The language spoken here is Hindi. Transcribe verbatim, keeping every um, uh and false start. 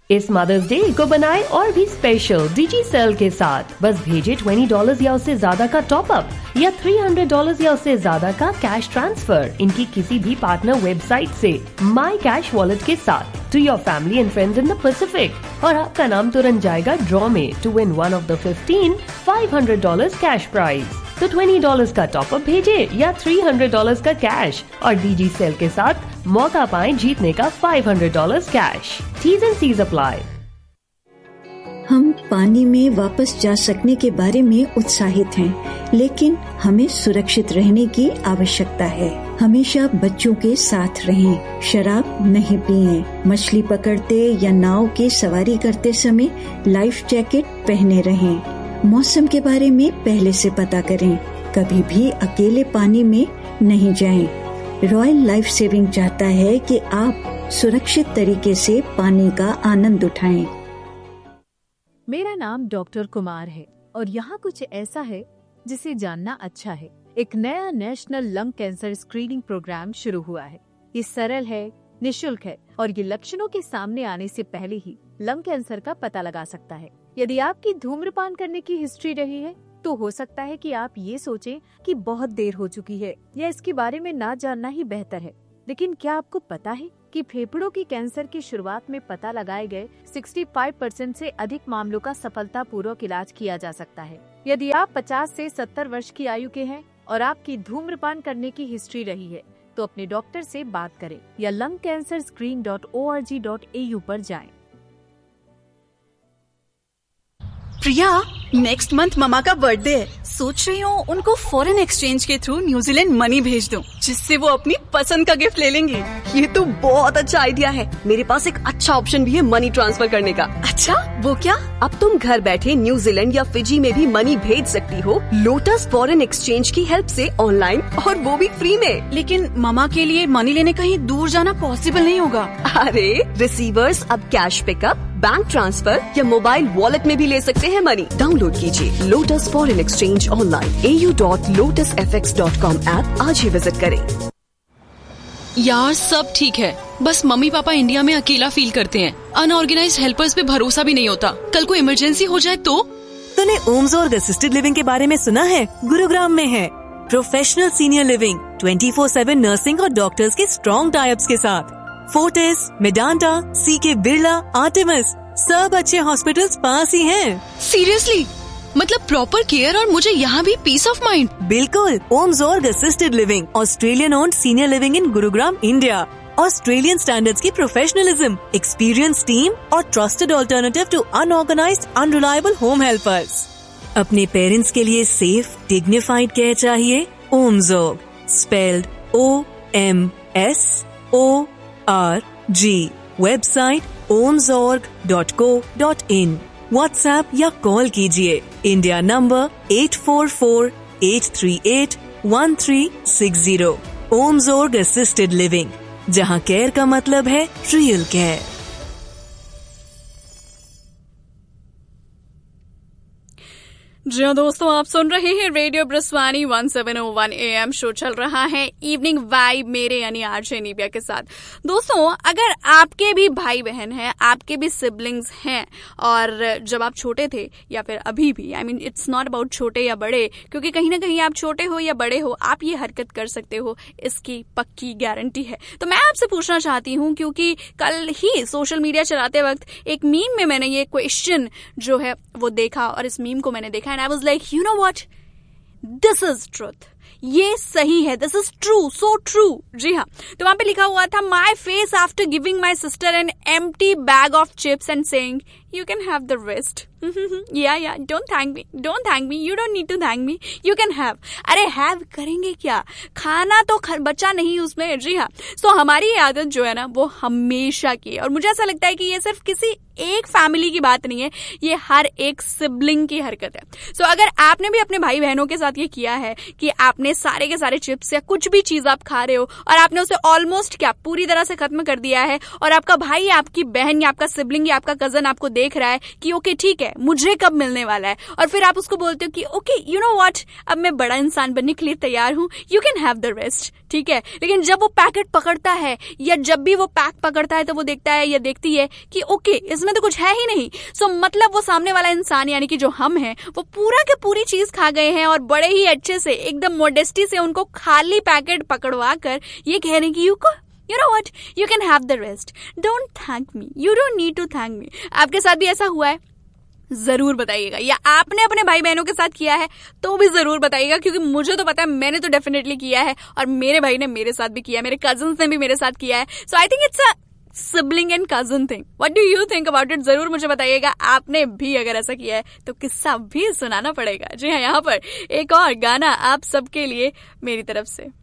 इस मदर्स डे को बनाए और भी स्पेशल डिजिसेल के साथ। बस भेजे बीस डॉलर या उससे ज्यादा का टॉप अप या तीन सौ डॉलर या उससे ज्यादा का कैश ट्रांसफर इनकी किसी भी पार्टनर वेबसाइट से माई कैश वॉलेट के साथ to your family and friends in the Pacific और आपका नाम तुरंत जाएगा ड्रॉ में to win one of the fifteen five hundred dollar cash prize. तो बीस डॉलर का टॉप अप भेजे या तीन सौ डॉलर का कैश और डिजिसेल के साथ मौका पाएं जीतने का पाँच सौ dollar cash. T's and C's apply। हम पानी में वापस जा सकने के बारे में उत्साहित हैं, लेकिन हमें सुरक्षित रहने की आवश्यकता है। हमेशा बच्चों के साथ रहें, शराब नहीं पिएं, मछली पकड़ते या नाव की सवारी करते समय लाइफ जैकेट पहने रहें। मौसम के बारे में पहले से पता करें, कभी भी अकेले पानी में नहीं जाएं। रॉयल लाइफ सेविंग चाहता है कि आप सुरक्षित तरीके से पानी का आनंद उठाएं। मेरा नाम डॉक्टर कुमार है और यहाँ कुछ ऐसा है जिसे जानना अच्छा है। एक नया national lung cancer screening programme शुरू हुआ है। ये सरल है, निशुल्क है और ये लक्षणों के सामने आने से पहले ही लंग कैंसर का पता लगा सकता है। यदि आपकी धूम्रपान करने की हिस्ट्री रही है तो हो सकता है कि आप ये सोचें कि बहुत देर हो चुकी है या इसके बारे में ना जानना ही बेहतर है। लेकिन क्या आपको पता है कि फेफड़ों की कैंसर की शुरुआत में पता लगाए गए पैंसठ परसेंट से अधिक मामलों का सफलतापूर्वक इलाज किया जा सकता है। यदि आप पचास से सत्तर वर्ष की आयु के हैं और आपकी धूम्रपान करने की हिस्ट्री रही है तो अपने डॉक्टर से बात करें या lung cancer screen dot O R G dot A you पर जाएं। प्रिया, नेक्स्ट मंथ ममा का बर्थडे है। सोच रही हूँ उनको फॉरेन एक्सचेंज के थ्रू न्यूजीलैंड मनी भेज दूँ, जिससे वो अपनी पसंद का गिफ्ट ले लेंगे। ये तो बहुत अच्छा आइडिया है। मेरे पास एक अच्छा ऑप्शन भी है मनी ट्रांसफर करने का। अच्छा, वो क्या? अब तुम घर बैठे न्यूजीलैंड या फिजी में भी मनी भेज सकती हो लोटस फॉरेन एक्सचेंज की हेल्प से ऑनलाइन, और वो भी फ्री में। लेकिन ममा के लिए मनी लेने कहीं दूर जाना पॉसिबल नहीं होगा। अरे रिसीवर्स अब कैश पिकअप, बैंक ट्रांसफर या मोबाइल वॉलेट में भी ले सकते हैं मनी। डाउनलोड कीजिए लोटस फॉरेन एक्सचेंज ऑनलाइन ए U dot lotus F x dot com app आज ही विजिट करें। यार सब ठीक है, बस मम्मी पापा इंडिया में अकेला फील करते हैं। अनऑर्गेनाइज्ड हेल्पर्स पे भरोसा भी नहीं होता। कल को इमरजेंसी हो जाए तो? तूने ओम्सोर्ग असिस्टेड लिविंग के बारे में सुना है? गुरुग्राम में है professional senior living, twenty four seven nursing और डॉक्टर्स के स्ट्रॉन्ग टाइप्स के साथ। फोर्टिस, मेडांटा, सी के बिरला, आर्टेमिस, सब अच्छे हॉस्पिटल्स पास ही हैं। सीरियसली? मतलब प्रॉपर केयर और मुझे यहाँ भी पीस ऑफ माइंड। बिल्कुल। ओम्सोर्ग assisted living, Australian owned senior living in Gurugram, India. Australian standards की प्रोफेशनलिज्म, एक्सपीरियंस टीम और trusted alternative to unorganised unreliable home helpers. अपने पेरेंट्स के लिए सेफ डिग्निफाइड केयर चाहिए? ओम्सोर्ग, spelled O M S O R G. Website ओम्सोर्ग dot co dot in. WhatsApp या कॉल कीजिए India number eight four four eight three eight one three six zero. ओम्सोर्ग assisted living, जहां केयर का मतलब है रियल केयर। जी हाँ दोस्तों, आप सुन रहे हैं radio ब्रस्वानी one seven O one A M. Show चल रहा है इवनिंग वाइब मेरे यानी आरजे निबिया के साथ। दोस्तों, अगर आपके भी भाई बहन हैं, आपके भी सिबलिंग्स हैं, और जब आप छोटे थे या फिर अभी भी, I mean it's not about छोटे या बड़े, क्योंकि कहीं ना कहीं आप छोटे हो या बड़े हो, आप ये हरकत कर सकते हो, इसकी पक्की गारंटी है। तो मैं आपसे पूछना चाहती हूँ, क्योंकि कल ही सोशल मीडिया चलाते वक्त एक मीम में मैंने ये क्वेश्चन जो है वो देखा, और इस मीम को मैंने देखा and I was like, you know what? This is truth. ये सही है, this is true, so true. जी हाँ, तो वहां पे लिखा हुआ था, my face after giving my sister an empty bag of chips and saying you can have the rest. या या don't thank me, don't thank me, you don't need to thank me, you can have. अरे हैव करेंगे क्या, खाना तो बचा नहीं उसमें। जी हाँ, तो हमारी ये आदत जो है ना वो हमेशा की है, और मुझे ऐसा लगता है कि ये सिर्फ किसी एक फैमिली की बात नहीं है, ये हर एक सिबलिंग की हरकत है। सो so, अगर आपने भी अपने भाई बहनों के साथ ये किया है कि आपने सारे के सारे चिप्स या कुछ भी चीज आप खा रहे हो और आपने उसे ऑलमोस्ट क्या पूरी तरह से खत्म कर दिया है, और आपका भाई, आपकी बहन या आपका सिबलिंग या आपका कजन आपको देख रहा है कि ओके ठीक है है, मुझे कब मिलने वाला है, और फिर आप उसको बोलते हो कि ओके यू नो व्हाट, अब मैं बड़ा इंसान बनने के लिए तैयार हूँ, you can have the rest, ठीक है। लेकिन जब वो पैकेट पकड़ता है या जब भी वो पैक पकड़ता है तो वो देखता है या देखती है कि ओके इसमें तो कुछ है ही नहीं, सो so, मतलब वो सामने वाला इंसान यानी कि जो हम हैं वो पूरा के पूरी चीज खा गए हैं और बड़े ही अच्छे से एकदम मोडेस्टी से उनको खाली पैकेट पकड़वा कर ये कह रहे हैं कि यू को You know what? You can have the rest. Don't thank me. You don't need to thank me. आपके साथ भी ऐसा हुआ है? जरूर बताइएगा, या आपने अपने भाई बहनों के साथ किया है तो भी जरूर बताइएगा, क्योंकि मुझे तो पता है मैंने तो डेफिनेटली किया है और मेरे भाई ने मेरे साथ भी किया है, मेरे कजिन्स ने भी मेरे साथ किया है. सो I think it's a sibling and cousin thing. What do you think about it? जरूर मुझे बताइएगा. आपने भी अगर ऐसा किया है तो किस्सा भी सुनाना पड़ेगा. जी हाँ, यहाँ पर एक और गाना आप सबके लिए मेरी तरफ से.